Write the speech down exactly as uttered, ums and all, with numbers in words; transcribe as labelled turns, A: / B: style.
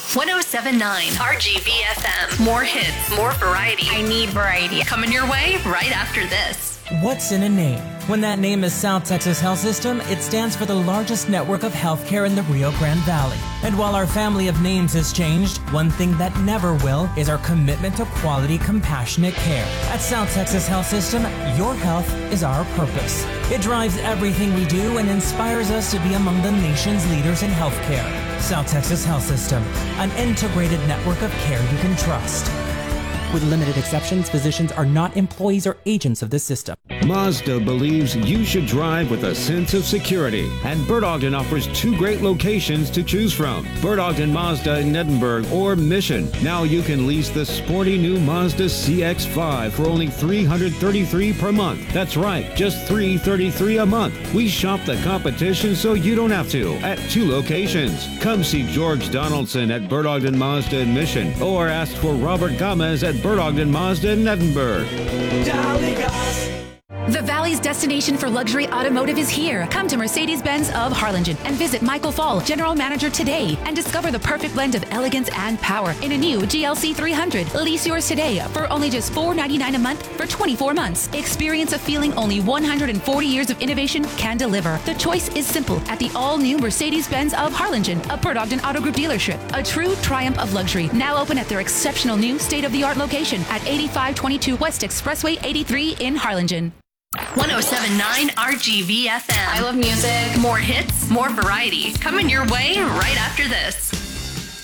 A: ten seventy-nine R G V F M. More hits, more variety.
B: I need variety.
A: Coming your way right after this.
C: What's in a name? When that name is South Texas Health System, it stands for the largest network of healthcare in the Rio Grande Valley. And while our family of names has changed, one thing that never will is our commitment to quality, compassionate care. At South Texas Health System, your health is our purpose. It drives everything we do and inspires us to be among the nation's leaders in healthcare. South Texas Health System, an integrated network of care you can trust. With limited exceptions, physicians are not employees or agents of this system.
D: Mazda believes you should drive with a sense of security, and Bert Ogden offers two great locations to choose from. Bert Ogden Mazda in Edinburgh or Mission. Now you can lease the sporty new Mazda C X five for only three hundred thirty-three dollars per month. That's right, just three hundred thirty-three dollars a month. We shop the competition so you don't have to at two locations. Come see George Donaldson at Bert Ogden Mazda in Mission, or ask for Robert Gomez at Bert Ogden Mazda in Edinburgh.
E: The Valley's destination for luxury automotive is here. Come to Mercedes-Benz of Harlingen and visit Michael Fall, General Manager, today and discover the perfect blend of elegance and power in a new G L C three hundred. Lease yours today for only just four hundred ninety-nine dollars a month for twenty-four months. Experience a feeling only one hundred forty years of innovation can deliver. The choice is simple at the all-new Mercedes-Benz of Harlingen, a Bert Ogden Auto Group dealership. A true triumph of luxury. Now open at their exceptional new state-of-the-art location at eighty-five twenty-two West Expressway eighty-three in Harlingen.
A: ten seventy-nine R G V F M.
B: I love music.
A: More hits, more variety. Coming your way right after this.